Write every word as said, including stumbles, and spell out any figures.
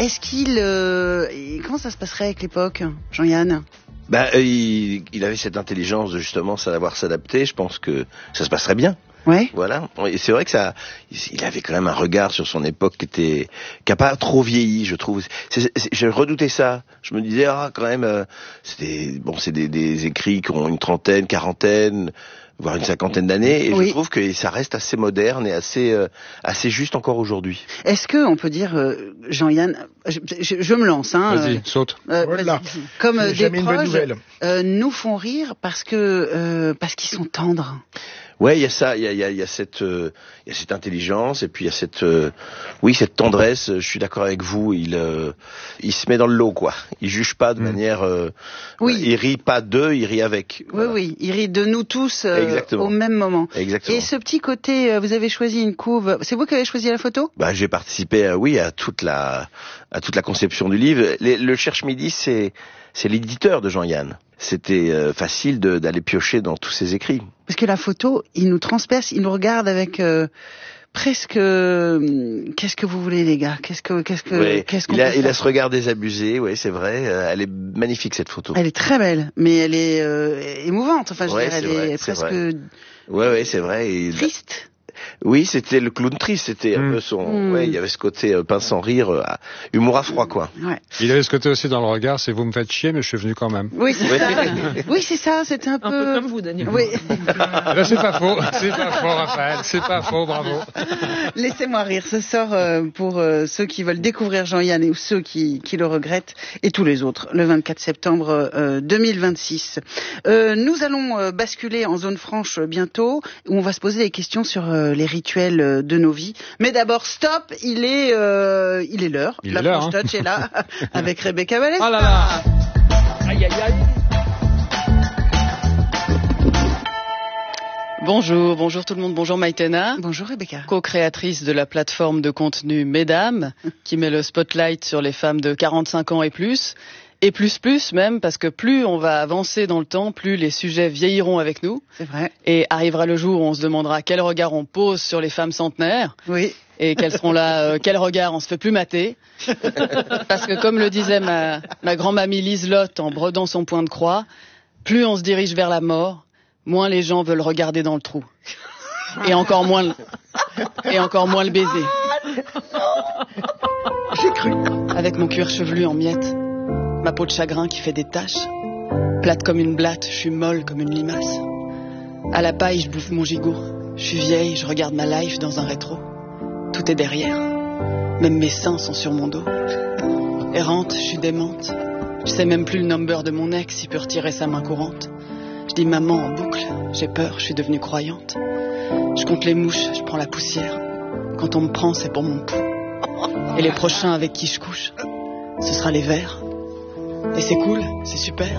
est-ce qu'il... Euh, comment ça se passerait avec l'époque, Jean-Yann ? Bah, euh, il, il avait cette intelligence de justement savoir s'adapter. Je pense que ça se passerait bien. Ouais. Voilà. Et c'est vrai que ça, il avait quand même un regard sur son époque qui était, qui a pas trop vieilli, je trouve. C'est, c'est, je redoutais ça. Je me disais, ah, quand même, euh, c'était, bon, c'est des, des écrits qui ont une trentaine, quarantaine, voire une cinquantaine d'années, et oui. Je trouve que ça reste assez moderne et assez, euh, assez juste encore aujourd'hui. Est-ce que on peut dire, euh, Jean-Yann, je, je, je me lance, hein. Vas-y, euh, saute. Euh, Voilà. Comme euh, des proches euh, nous font rire parce que euh, parce qu'ils sont tendres. Ouais, il y a ça, il y a, il y a, il y a cette, euh, il y a cette intelligence et puis il y a cette, euh, oui, cette tendresse. Je suis d'accord avec vous. Il, euh, il se met dans le lot, quoi. Il juge pas de mmh. manière, euh, oui. Il rit pas d'eux, il rit avec. Oui, voilà. Oui, il rit de nous tous euh, au même moment. Exactement. Et ce petit côté, euh, vous avez choisi une couve. C'est vous qui avez choisi la photo ? Bah, j'ai participé, euh, oui, à toute la, à toute la conception du livre. Les, le Cherche Midi, c'est, c'est l'éditeur de Jean-Yann. C'était euh, facile de, d'aller piocher dans tous ses écrits. Parce que la photo, il nous transperce, il nous regarde avec euh, presque. Euh, qu'est-ce que vous voulez, les gars ? Qu'est-ce que, qu'est-ce que, ouais, qu'est-ce qu'on il a, peut il faire a ce regard désabusé. Oui, c'est vrai. Euh, elle est magnifique cette photo. Elle est très belle, mais elle est euh, émouvante. Enfin, je ouais, dirais, elle vrai, est presque. Vrai. Ouais, ouais, c'est vrai. Et triste. Oui, c'était le clown triste, c'était mmh. un peu son... Mmh. Ouais, il y avait ce côté euh, pince sans rire, euh, humour à froid, quoi. Ouais. Il avait ce côté aussi dans le regard, c'est vous me faites chier, mais je suis venu quand même. Oui, c'est ça. Oui, c'est ça, c'était un peu... Un peu comme vous, Daniel. Oui. Là, c'est pas faux, c'est pas faux, Raphaël, c'est pas faux, bravo. Laissez-moi rire, ce sort euh, pour euh, ceux qui veulent découvrir Jean-Yann et ceux qui, qui le regrettent, et tous les autres, le vingt-quatre septembre euh, deux mille vingt-six. Euh, nous allons euh, basculer en zone franche euh, bientôt, où on va se poser des questions sur euh, les rituels de nos vies. Mais d'abord, stop, il est, euh, il est l'heure. Il La est l'heure, Franche hein. Touch est là, avec Rebecca Vallesta. Oh là là. Aïe, aïe, aïe. Bonjour, bonjour tout le monde, bonjour Maïtena. Bonjour Rebecca. Co-créatrice de la plateforme de contenu Mesdames, qui met le spotlight sur les femmes de quarante-cinq ans et plus. Et plus plus même, parce que plus on va avancer dans le temps, plus les sujets vieilliront avec nous. C'est vrai. Et arrivera le jour où on se demandera quel regard on pose sur les femmes centenaires. Oui. Et quels seront là, euh, quel regard on se fait plus mater. Parce que comme le disait ma, ma grand-mamie Liselotte en bredant son point de croix, plus on se dirige vers la mort, moins les gens veulent regarder dans le trou. Et encore moins le, et encore moins le baiser. J'ai cru. Avec mon cuir chevelu en miettes. Ma peau de chagrin qui fait des taches. Plate comme une blatte, je suis molle comme une limace. À la paille, je bouffe mon gigot. Je suis vieille, je regarde ma life dans un rétro. Tout est derrière. Même mes seins sont sur mon dos. Errante, je suis démente. Je sais même plus le number de mon ex, il peut retirer sa main courante. Je dis maman en boucle. J'ai peur, je suis devenue croyante. Je compte les mouches, je prends la poussière. Quand on me prend, c'est pour mon pouls. Et les prochains avec qui je couche, ce sera les vers. Et c'est cool, c'est super.